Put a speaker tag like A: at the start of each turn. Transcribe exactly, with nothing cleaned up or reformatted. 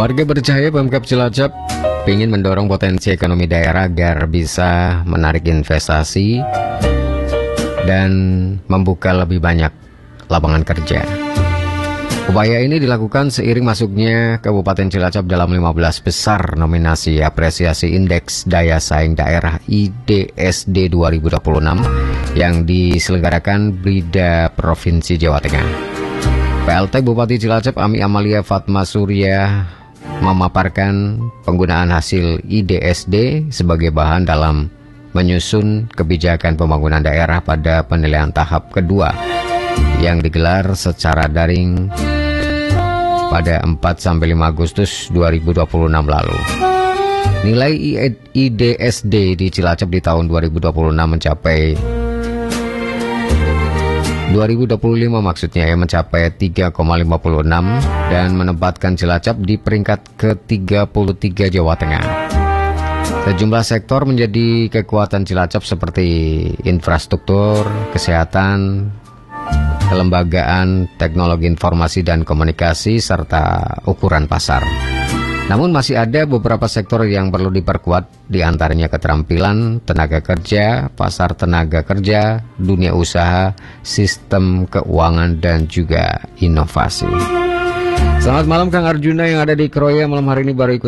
A: Warga percaya Pemkab Cilacap ingin mendorong potensi ekonomi daerah agar bisa menarik investasi dan membuka lebih banyak lapangan kerja. Upaya ini dilakukan seiring masuknya Kabupaten Cilacap dalam lima belas besar nominasi apresiasi Indeks Daya Saing Daerah I D S D dua ribu dua puluh enam yang diselenggarakan Brida Provinsi Jawa Tengah. P L T Bupati Cilacap Ami Amalia Fatma Surya memaparkan penggunaan hasil I D S D sebagai bahan dalam menyusun kebijakan pembangunan daerah pada penilaian tahap kedua yang digelar secara daring pada empat sampai lima Agustus dua ribu dua puluh enam lalu. Nilai I D S D di Cilacap di tahun dua ribu dua puluh enam mencapai dua ribu dua puluh lima maksudnya yang mencapai tiga koma lima enam dan menempatkan Cilacap di peringkat ke tiga puluh tiga Jawa Tengah. Sejumlah sektor menjadi kekuatan Cilacap seperti infrastruktur, kesehatan, kelembagaan, teknologi informasi dan komunikasi, serta ukuran pasar. Namun masih ada beberapa sektor yang perlu diperkuat, diantaranya keterampilan, tenaga kerja, pasar tenaga kerja, dunia usaha, sistem keuangan, dan juga inovasi. Selamat malam Kang Arjuna yang ada di Kroya malam hari ini baru ikut